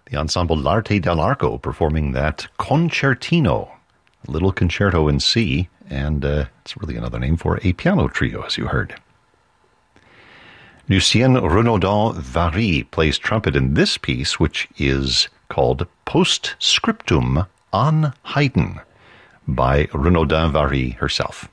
The ensemble L'Arte dell'Arco performing that concertino, a little concerto in C, and it's really another name for a piano trio, as you heard. Lucien Renaudin-Vary plays trumpet in this piece, which is called Postscriptum on Haydn by Renaudin-Vary herself.